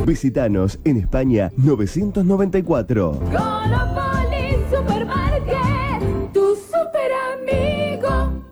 Visítanos en España 994. Colopoli Supermarket, tu super amigo.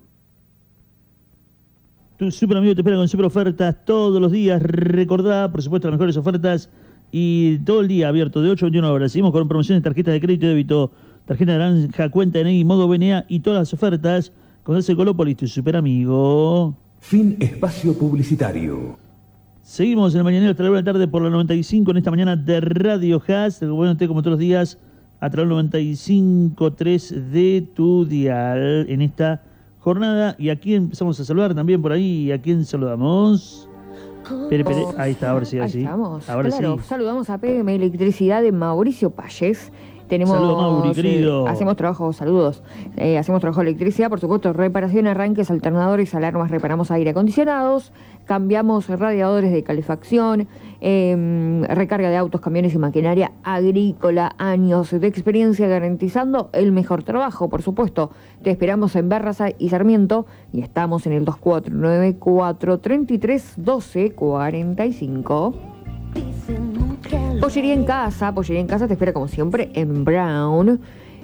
Tu super amigo te espera con super ofertas todos los días. Recordá, por supuesto, las mejores ofertas y todo el día abierto de 8 a 21 horas. Seguimos con promociones de tarjetas de crédito y débito, tarjeta naranja, cuenta de NI, modo BNA y todas las ofertas. Con ese Colópolis, tu super amigo. Fin espacio publicitario. Seguimos en el mañanero hasta la 1 de la tarde por la 95 en esta mañana de Radio Haas. Bueno, como todos los días a través del 95.3 de tu dial en esta jornada. Y aquí empezamos a saludar también por ahí. ¿A quién saludamos? Pere. Ahí está, ahora sí, así. Estamos. Ahora claro, sí. Saludamos a PM Electricidad de Mauricio Payés. Tenemos, saludos, Mauri, querido. Hacemos trabajo, saludos. Hacemos trabajo de electricidad, por supuesto, reparación, arranques, alternadores, alarmas, reparamos aire acondicionados, cambiamos radiadores de calefacción, recarga de autos, camiones y maquinaria agrícola, años de experiencia garantizando el mejor trabajo, por supuesto. Te esperamos en Barraza y Sarmiento y estamos en el 2494 33 12 45. Pollería en casa te espera como siempre en Brown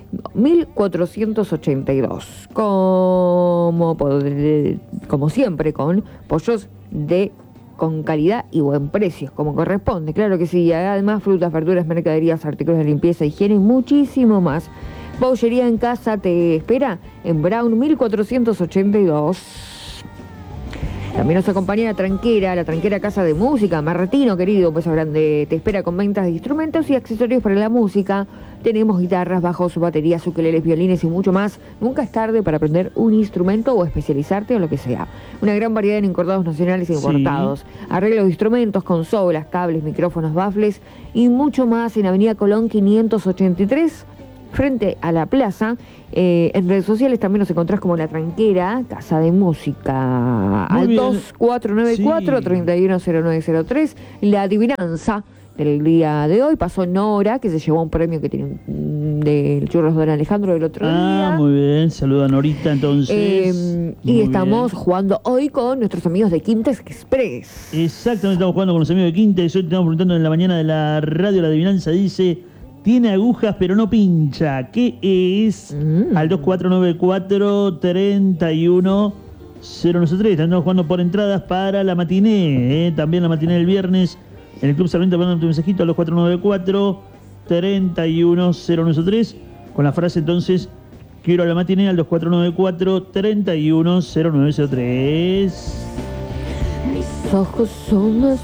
1482, como siempre con pollos con calidad y buen precio, como corresponde, claro que sí. Además frutas, verduras, mercaderías, artículos de limpieza, higiene y muchísimo más. Pollería en casa te espera en Brown 1482. También nos acompaña la tranquera Casa de Música, Martino, querido, un beso grande. Te espera con ventas de instrumentos y accesorios para la música. Tenemos guitarras, bajos, baterías, ukeleles, violines y mucho más. Nunca es tarde para aprender un instrumento o especializarte en lo que sea. Una gran variedad en encordados nacionales e importados. Sí. Arreglos de instrumentos, consolas, cables, micrófonos, baffles y mucho más en Avenida Colón 583. Frente a la plaza. En redes sociales también nos encontrás como La Tranquera, Casa de Música. Muy al bien. 2494-310903. La adivinanza del día de hoy pasó Nora, que se llevó un premio que tiene del Churros Don Alejandro del otro día. Muy bien, saluda a Norita entonces. Y estamos jugando hoy con nuestros amigos de Quintes Express. Exactamente, estamos jugando con los amigos de Quintes. Hoy te estamos preguntando en la mañana de la radio. La adivinanza dice: tiene agujas pero no pincha. ¿Qué es? Al 2494-310903. Estamos jugando por entradas para la matiné. También la matiné del viernes en el Club Sarmiento. Mandando tu mensajito al 2494-310903. Con la frase entonces: quiero la matiné al 2494-310903. Mis ojos son más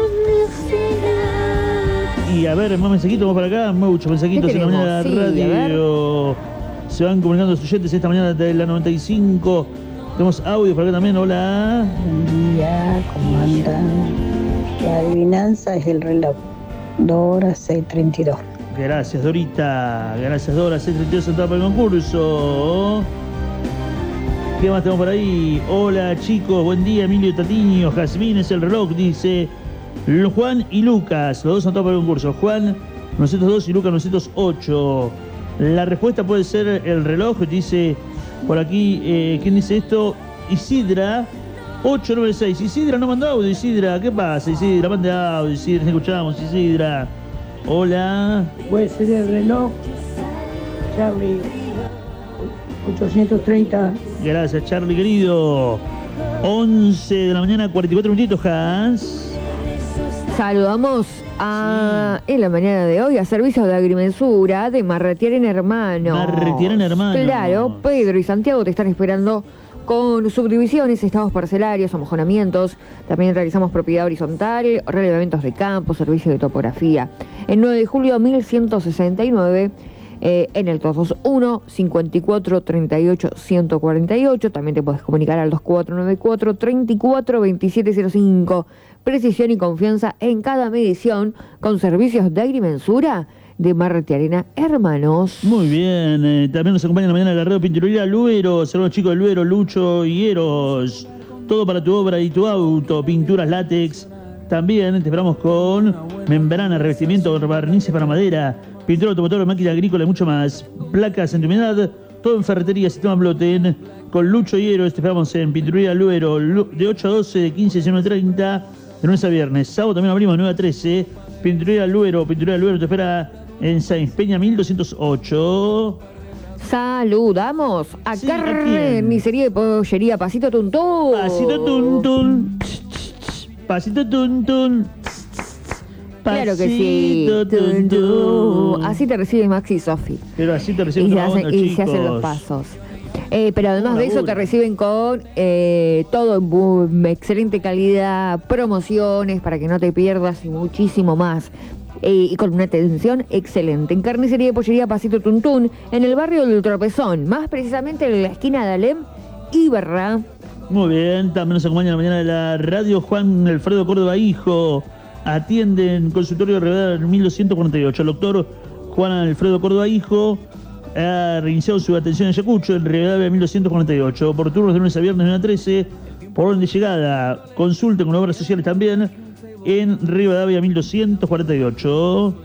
y a ver, más mensajitos, vamos para acá, muchos mensajitos en la mañana de la radio. Se van comunicando los oyentes esta mañana de la 95. Tenemos audio por acá también, hola. Buen día, ¿cómo andan? La adivinanza es el reloj, Dora 632. Gracias, Dorita. Gracias, Dora, 632 entrada para el concurso. ¿Qué más tenemos por ahí? Hola, chicos, buen día, Emilio Tatiño. Jazmín es el reloj, dice Juan y Lucas, los dos han estado para el concurso. Juan 902 y Lucas 908. La respuesta puede ser el reloj, dice por aquí. ¿Quién dice esto? Isidra 896. Isidra no mandó audio, Isidra. ¿Qué pasa, Isidra? Manda audio, Isidra. Escuchamos, Isidra. Hola. Puede ser el reloj, Charlie 830. Gracias, Charlie, querido. 11 de la mañana, 44 minutitos, Hans. Saludamos en la mañana de hoy a Servicios de Agrimensura de Marretieren Hermanos. Marretieren Hermanos. Claro, Pedro y Santiago te están esperando con subdivisiones, estados parcelarios, amojonamientos. También realizamos propiedad horizontal, relevamientos de campo, servicio de topografía. En 9 de julio 1169, en el 221-5438-148. También te puedes comunicar al 2494-342705. Precisión y confianza en cada medición con servicios de agrimensura de Marretieren Hermanos. Muy bien, también nos acompaña en la mañana de la radio Pinturería Luero. Saludos chicos de Luero, Lucho y Eros. Todo para tu obra y tu auto, pinturas látex. También te esperamos con membrana, revestimiento, barnices para madera, pintura automotor, máquina agrícola y mucho más. Placas antihumedad, todo en ferretería, sistema Bloten. Con Lucho y Eros te esperamos en Pinturería Luero, de 8 a 12, de 15 a 19:30. de lunes a viernes. Sábado también abrimos de 9 a 13. Pinturería Luero te espera en Sáenz Peña 1208. Saludamos a Sí, ¿a quién? Carnicería y Pollería Pasito Tuntún. Pasito tuntun. Pasito tuntun. Claro que sí. Así te recibe Maxi y Sofi. Pero así te reciben Y, otra onda, se hacen los chicos. pasos. Pero además Una de eso burla. te reciben con todo en excelente calidad, promociones para que no te pierdas y muchísimo más. Y con una atención excelente. En Carnicería y Pollería Pasito Tuntún, en el barrio del Tropezón, más precisamente en la esquina de Alem y Berra. Muy bien, también nos acompaña en la mañana de la radio Juan Alfredo Córdoba Hijo. Atiende en consultorio de Rivadavia 1248. El doctor Juan Alfredo Córdoba Hijo ha reiniciado su atención en Ayacucho en Rivadavia 1248. Por turnos de lunes a viernes 9 a 13. Por orden de llegada, consulte con obras sociales también en Rivadavia 1248.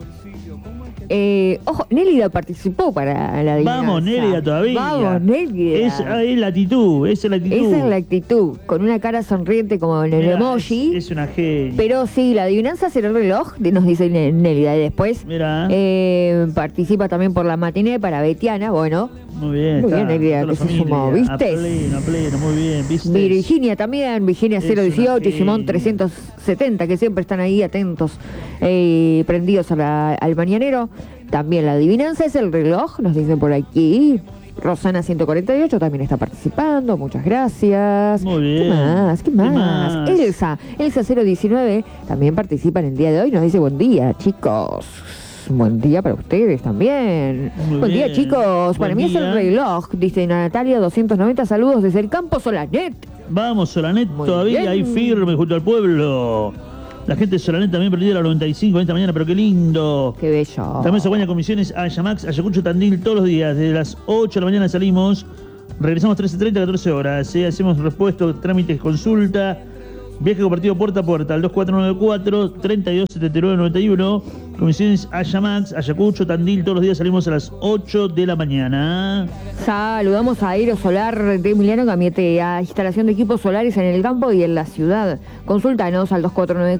Ojo, Nélida participó para la adivinanza. Vamos, Nélida, todavía. Vamos, Nélida. Es la actitud, esa es la actitud. Esa es la actitud, con una cara sonriente como en el Mirá, emoji. Es una genia. Pero sí, la adivinanza será el reloj, nos dice Nélida. Y después Mirá. participa también por la matiné para Betiana. Bueno, Muy bien, muy bien, está, Nélida, toda que la se sumó, familia, ¿viste? A pleno, muy bien, ¿viste? Virginia también, Virginia Es una 018 y Simón genia. 370, que siempre están ahí atentos, prendidos al mañanero. También la adivinanza es el reloj, nos dicen por aquí. Rosana 148 también está participando, muchas gracias. Muy bien. ¿Qué más? ¿Qué ¿Qué más? más? Elsa 019 también participa en el día de hoy, nos dice buen día, chicos. Buen día para ustedes también. Muy Buen día, bien. chicos. Para Buen mí es el día. reloj, dice Natalia 290. Saludos desde el campo Solanet. Vamos, Solanet Muy todavía bien. ahí firme junto al pueblo. La gente de Solanet también perdida a la 95 esta mañana, pero qué lindo. Qué bello. También se acompaña comisiones a Yamax, Ayacucho, Tandil todos los días. Desde las 8 de la mañana salimos, regresamos 13:30 a 14 horas. Hacemos repuestos, trámites, consulta, viaje compartido puerta a puerta al 2494-327991. Comisiones a Yamax, Ayacucho, Tandil todos los días salimos a las 8 de la mañana. Saludamos a Aerosolar de Emiliano Gamietea, instalación de equipos solares en el campo y en la ciudad. Consúltanos al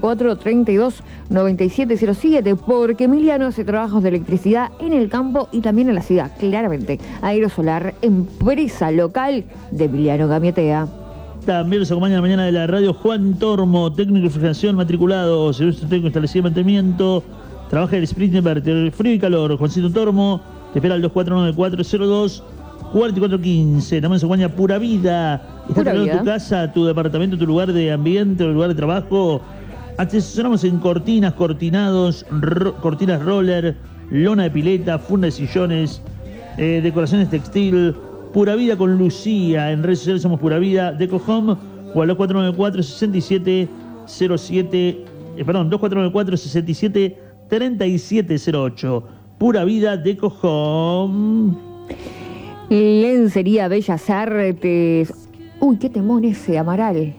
2494-329707 porque Emiliano hace trabajos de electricidad en el campo y también en la ciudad, claramente. Aerosolar, empresa local de Emiliano Gamietea. También nos acompaña la mañana de la radio Juan Tormo, técnico de refrigeración matriculado, servicio técnico establecido de mantenimiento, trabaja en el sprint inverter, frío y calor. Juancito Tormo, te espera al 2494-02-4415. También se acompaña Pura Vida. ¿Estás Pura trabajando en tu Vida. casa, tu departamento, tu lugar de ambiente, tu lugar de trabajo? Asesoramos en cortinas, cortinados, cortinas roller, lona de pileta, funda de sillones, decoraciones textil. Pura Vida con Lucía. En redes sociales somos Pura Vida Deco Home o al 2494-6708. Pura Vida Deco Home. Lencería Bellas Artes. Uy, qué temón ese, Amaral.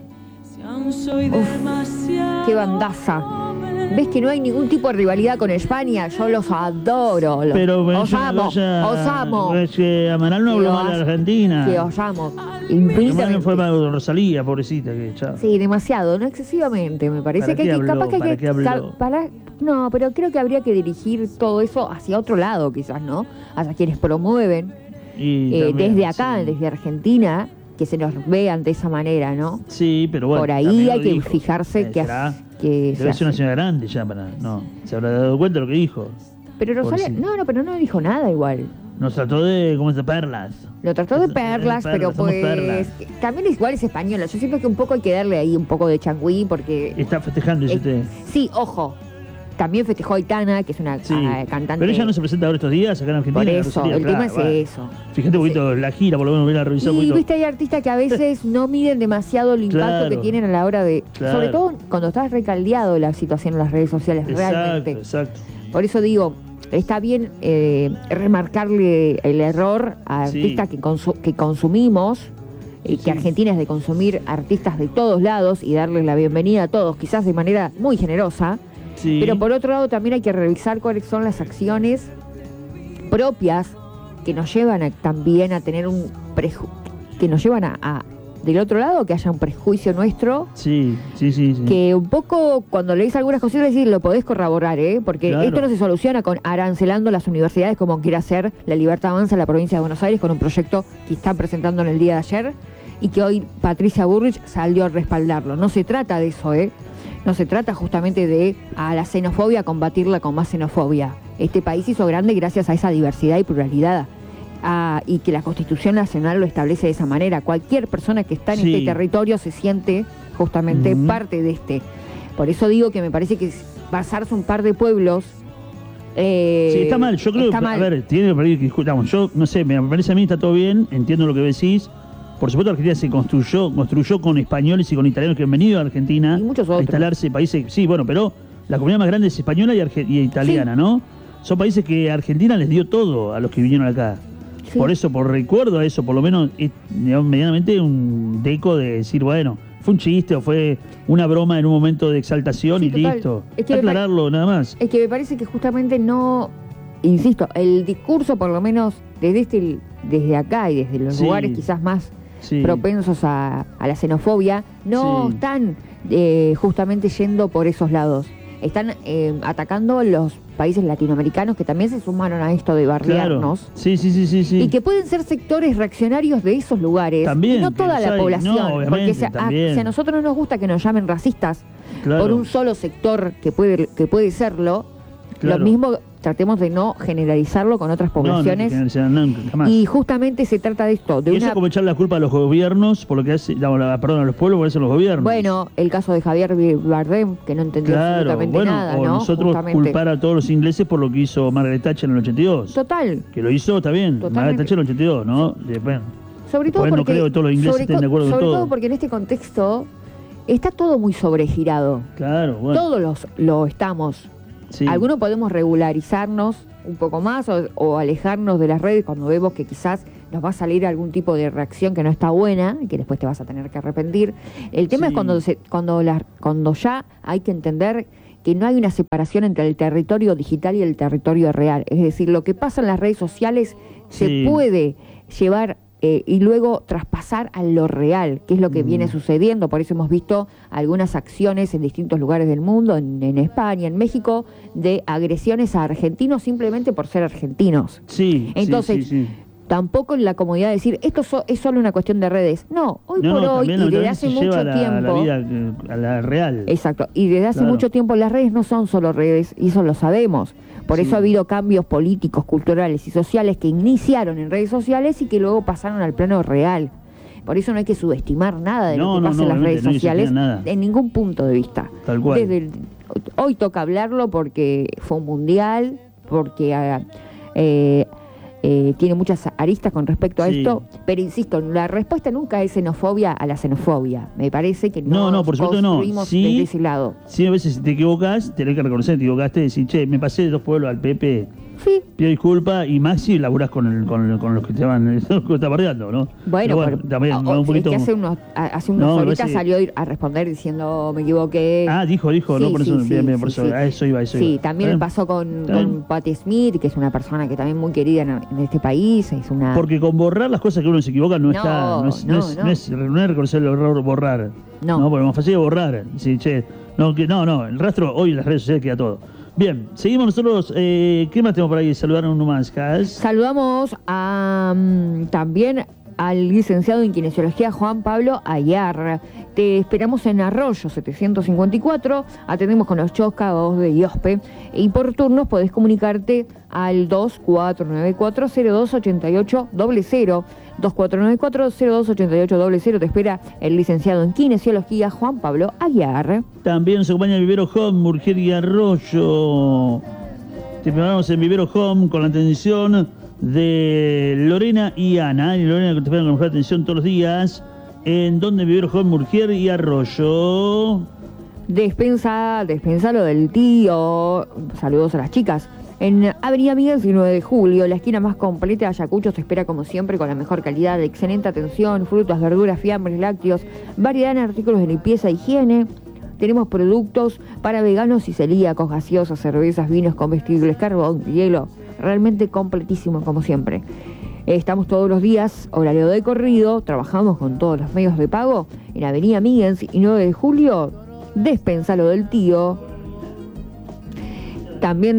Qué bandaza. ¿Ves que no hay ningún tipo de rivalidad con España? Yo los adoro. Pero os amo, os amo. Es que Amaral no Que habló mal de os- Argentina. Que os amo. Amaral Infinitamente. fue para Rosalía, pobrecita. Que, chao. Sí, demasiado, no excesivamente, me parece. ¿Para que qué hay que, habló? capaz que hay ¿Para que. qué habló? No, pero creo que habría que dirigir todo eso hacia otro lado, quizás, ¿no? Hacia quienes promueven Y también, desde acá, sí. desde Argentina, que se nos vean de esa manera, ¿no? Sí, pero bueno. Por ahí también hay lo que dijo. fijarse que ¿Será? se Debe ser una hace. señora grande ya para. No, se habrá dado cuenta de lo que dijo. Pero Rosalia, Pobrecita. no, pero no dijo nada igual. Nos trató de. ¿Cómo se perlas? Lo trató de perlas, pero somos pues perlas. también igual es española. Yo siento que un poco hay que darle ahí un poco de changüí porque Está festejando, dice usted. sí, ojo. También festejó a Aitana, que es una Sí. cantante. Pero ella no se presenta ahora estos días acá en Argentina. Por en la eso, Rosalía, el tema claro, es bueno. eso. Fíjate un poquito la gira, por lo menos, hubiera revisado un Y poquito. viste, hay artistas que a veces no miden demasiado el impacto Claro. que tienen a la hora de. Claro. Sobre todo cuando estás recaldeado la situación en las redes sociales, Exacto, realmente. exacto. Por eso digo, está bien remarcarle el error a Sí. artistas que consumimos, Sí, que sí. Argentina es de consumir artistas de todos lados y darles la bienvenida a todos, quizás de manera muy generosa. Sí. Pero por otro lado también hay que revisar cuáles son las acciones propias que nos llevan también a tener que nos llevan a del otro lado, que haya un prejuicio nuestro. Sí. Que un poco, cuando lees algunas cositas, decís, lo podés corroborar, porque Claro. esto no se soluciona con arancelando las universidades como quiere hacer La Libertad Avanza en la provincia de Buenos Aires, con un proyecto que están presentando en el día de ayer y que hoy Patricia Bullrich salió a respaldarlo. No se trata de eso, no se trata justamente de a la xenofobia combatirla con más xenofobia. Este país hizo grande gracias a esa diversidad y pluralidad. Y que la Constitución Nacional lo establece de esa manera. Cualquier persona que está en Sí. este territorio se siente justamente parte de este. Por eso digo que me parece que basarse un par de pueblos... Sí, está mal. Yo creo está que, mal. a ver, tiene que pedir que discutamos. Yo, no sé, me parece a mí está todo bien, entiendo lo que decís. Por supuesto, Argentina se construyó con españoles y con italianos que han venido a Argentina Y muchos a otros. instalarse países. Sí, bueno, pero la comunidad más grande es española y italiana, Sí. ¿no? Son países que Argentina les dio todo a los que vinieron acá. Sí. Por eso, por recuerdo a eso, por lo menos, digamos, medianamente un deco de decir, bueno, fue un chiste o fue una broma en un momento de exaltación Sí, y total. listo. Es que me Aclararlo, nada más. Es que me parece que justamente no, insisto, el discurso por lo menos desde acá y desde los Sí. lugares quizás más Sí. propensos a la xenofobia, no Sí. están justamente yendo por esos lados. Están atacando los países latinoamericanos que también se sumaron a esto de Claro. bardearnos. Sí. Y que pueden ser sectores reaccionarios de esos lugares. También, y no que toda los la hay. población. No, obviamente, porque si también. a nosotros no nos gusta que nos llamen racistas Claro. por un solo sector que puede serlo, Claro. lo mismo tratemos de no generalizarlo con otras poblaciones. No, jamás. Y justamente se trata de esto, de Y eso es como echar la culpa a los gobiernos por lo que hace, perdón, a los pueblos por eso los gobiernos. Bueno, el caso de Javier Bardem, que no entendió claro, absolutamente bueno, nada, o ¿no? nosotros Justamente. culpar a todos los ingleses por lo que hizo Margaret Thatcher en el 82. Total. Que lo hizo también, Totalmente. Margaret Thatcher en el 82, ¿no? Bueno, Sobre todo Pues no porque, creo que todos los ingleses estén de acuerdo con sobre todo. todo porque en este contexto está todo muy sobregirado. claro, bueno. Todos lo estamos. Sí. Algunos podemos regularizarnos un poco más o alejarnos de las redes cuando vemos que quizás nos va a salir algún tipo de reacción que no está buena y que después te vas a tener que arrepentir. El tema Sí. es cuando ya hay que entender que no hay una separación entre el territorio digital y el territorio real. Es decir, lo que pasa en las redes sociales Sí. se puede llevar y luego traspasar a lo real, que es lo que viene sucediendo. Por eso hemos visto algunas acciones en distintos lugares del mundo, en España, en México, de agresiones a argentinos simplemente por ser argentinos. Sí, Entonces, sí. tampoco en la comodidad de decir, esto es solo una cuestión de redes. No, hoy por hoy, también, y desde también hace se mucho lleva tiempo... la vida a la real. Exacto, y desde hace Claro. mucho tiempo las redes no son solo redes, y eso lo sabemos. Por Sí. eso ha habido cambios políticos, culturales y sociales que iniciaron en redes sociales y que luego pasaron al plano real. Por eso no hay que subestimar nada de lo que pasa en las redes obviamente, no hay que sociales subestimar nada. en ningún punto de vista. Tal cual. Hoy toca hablarlo porque fue un mundial, porque tiene muchas aristas con respecto a Sí. esto, pero insisto, la respuesta nunca es xenofobia a la xenofobia. Me parece que No, por supuesto no. construimos Sí. desde ese lado. Sí, a veces si te equivocas, tenés que reconocer que te equivocaste y decir, che, me pasé de 2 pueblos al Pepe, Sí. pido disculpas, y más si laburás con los que te van, los que te bardeando, ¿no? Bueno, Pero también o- va un poquito... es que hace unos No, me horitas parece- salió a responder diciendo me equivoqué. dijo, Sí, no, por eso, sí, bien, sí, por sí, eso, sí. a eso iba. Sí, también me ¿Eh? pasó con ¿Eh? Patti Smith, que es una persona que también muy querida en este país, es una... Porque con borrar las cosas que uno se equivoca no No, está, no es reconocer el error, borrar. No. Porque más fácil es borrar. Sí, che, no, el rastro hoy en las redes sociales queda todo. Bien, seguimos nosotros. ¿Qué más tenemos por ahí? Saludar a uno más, Cas. Saludamos también al licenciado en Kinesiología Juan Pablo Ayar. Te esperamos en Arroyo 754, atendemos con los choscados de IOSPE y por turnos podés comunicarte al 2494-028800. 2494-028800. Te espera el licenciado en Kinesiología Juan Pablo Ayar. También nos acompaña Vivero Home, Murguer y Arroyo. Te esperamos en Vivero Home con la atención de Lorena y Ana. Y Lorena que te esperan con mejor atención todos los días. En donde Vivero Home, Murguer y Arroyo. Despensa lo del tío. Saludos a las chicas. En Avenida Miguel 19 de Julio, la esquina más completa de Ayacucho, se espera como siempre con la mejor calidad, de excelente atención, frutas, verduras, fiambres, lácteos, variedad en artículos de limpieza e higiene. Tenemos productos para veganos y celíacos, gaseosas, cervezas, vinos comestibles, carbón, hielo, realmente completísimo como siempre. Estamos todos los días, horario de corrido, trabajamos con todos los medios de pago en Avenida Miggins y 9 de julio, Despensalo del Tío. También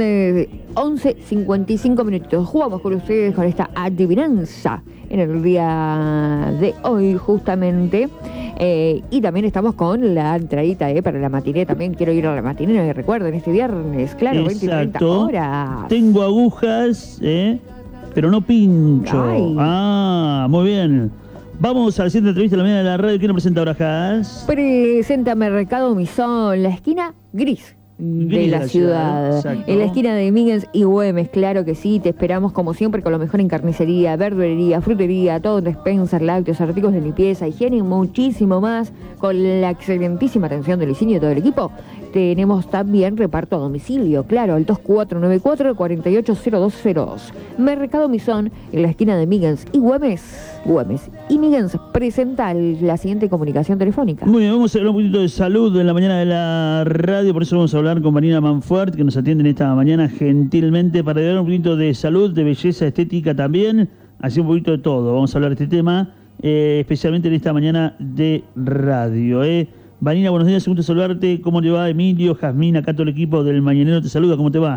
11:55 minutitos. Jugamos con ustedes con esta adivinanza en el día de hoy, justamente. Y también estamos con la entradita para la matiné. También quiero ir a la matiné, recuerden, este viernes, claro, 20 y 30 horas. Tengo agujas, pero no pincho. Ay. Ah, muy bien. Vamos a la siguiente entrevista de la mañana de la radio. ¿Quién nos presenta ahora, Jas? Presenta Mercado Misón, la esquina gris de la ciudad. Exacto. En la esquina de Miggins y Güemes, claro que sí, te esperamos como siempre con lo mejor en carnicería, verdulería, frutería, todo en despensas, lácteos, artículos de limpieza, higiene y muchísimo más, con la excelentísima atención de Licinio y todo el equipo. Tenemos también reparto a domicilio, claro, al 2494-480202. Mercado Misón, en la esquina de Miggins y Güemes. Güemes y Miggins presenta la siguiente comunicación telefónica. Muy bien, vamos a hablar un poquito de salud en la mañana de la radio, por eso vamos a hablar con Marina Manfuert, que nos atiende en esta mañana gentilmente para hablar un poquito de salud, de belleza, estética también, así un poquito de todo. Vamos a hablar de este tema, especialmente en esta mañana de radio. Marina, buenos días, un gusto saludarte. ¿Cómo te va, Emilio, Jazmín, acá todo el equipo del Mañanero te saluda? ¿Cómo te va?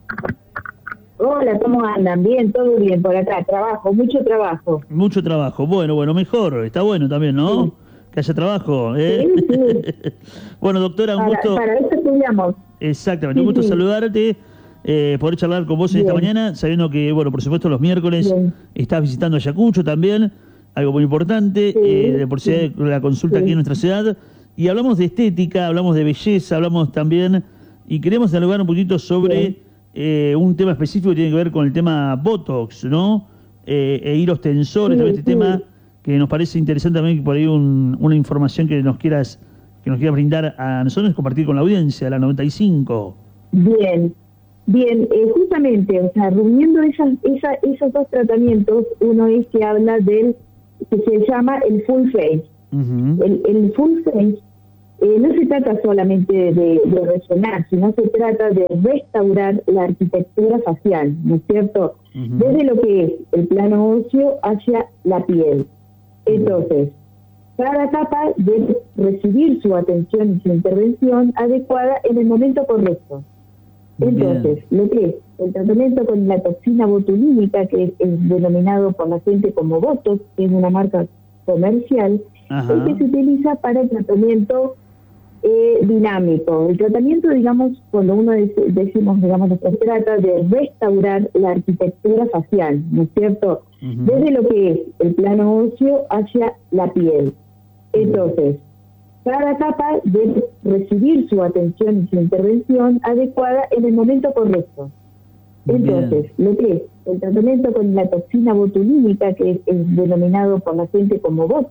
Hola, ¿cómo andan? Bien, todo bien por acá. Trabajo, mucho trabajo. Mucho trabajo. Bueno, mejor. Está bueno también, ¿no? Sí. Que haya trabajo, Sí. Bueno, doctora, un gusto. Para eso estudiamos. Exactamente, un gusto saludarte, poder charlar con vos en esta mañana, sabiendo que, bueno, por supuesto, los miércoles estás visitando Ayacucho también, algo muy importante, de por sí la consulta aquí en nuestra ciudad. Y hablamos de estética, hablamos de belleza, hablamos también, y queremos dialogar un poquito sobre un tema específico que tiene que ver con el tema Botox, ¿no? Hilos tensores, también este tema que nos parece interesante también, por ahí una información que nos quieras brindar a nosotros, compartir con la audiencia, la 95. Bien, justamente, o sea, reuniendo esos dos tratamientos, uno es que habla del que se llama el full face. El full face no se trata solamente de resonar, sino se trata de restaurar la arquitectura facial, ¿no es cierto? Desde lo que es el plano óseo hacia la piel. Entonces, cada etapa debe recibir su atención y su intervención adecuada en el momento correcto. Entonces, lo que es el tratamiento con la toxina botulínica, que es denominado por la gente como Botox, que es una marca comercial, el que se utiliza para el tratamiento dinámico. El tratamiento, digamos, cuando uno decimos, se trata de restaurar la arquitectura facial, ¿no es cierto? Desde lo que es el plano óseo hacia la piel. Entonces, cada etapa debe recibir su atención y su intervención adecuada en el momento correcto. Entonces, lo que es el tratamiento con la toxina botulínica, que es denominado por la gente como Botox,